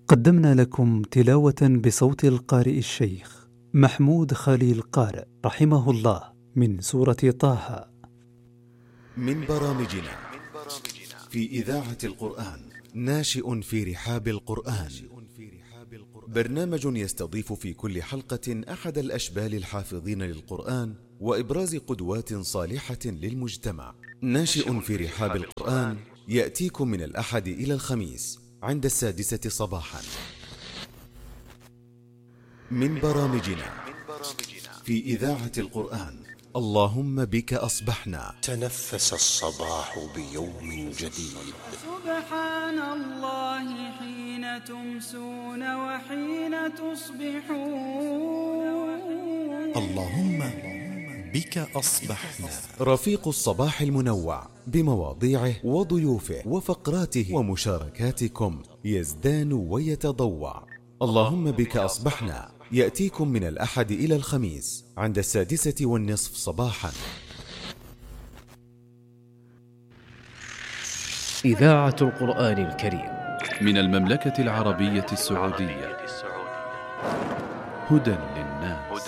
قدمنا لكم تلاوة بصوت القارئ الشيخ محمود خليل قارئ رحمه الله من سورة طه. من برامجنا في إذاعة القرآن ناشئ في رحاب القرآن، برنامج يستضيف في كل حلقة أحد الأشبال الحافظين للقرآن وإبراز قدوات صالحة للمجتمع. ناشئ في رحاب القرآن يأتيكم من الأحد إلى الخميس عند 6:00 صباحا. من برامجنا في إذاعة القرآن اللهم بك أصبحنا. تنفس الصباح بيوم جديد. سبحان الله حين تمسون وحين تصبحون. اللهم بك أصبحنا. رفيق الصباح المنوع بمواضيعه وضيوفه وفقراته ومشاركاتكم يزدان ويتضوع. اللهم بك أصبحنا يأتيكم من الأحد إلى الخميس عند 6:30 صباحا. إذاعة القرآن الكريم من المملكة العربية السعودية. هدى للناس.